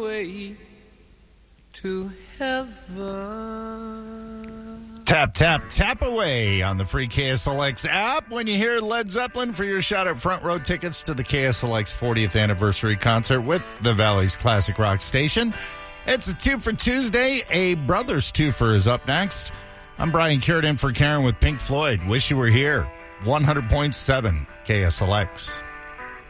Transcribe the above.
way to heaven. Tap, tap, tap away on the free KSLX app when you hear Led Zeppelin for your shot at front row tickets to the KSLX 40th anniversary concert with the Valley's classic rock station. It's a 2 for Tuesday. A Brothers twofer is up next. I'm Brian Curtin for Karen with Pink Floyd. Wish you were here. 100.7 KSLX.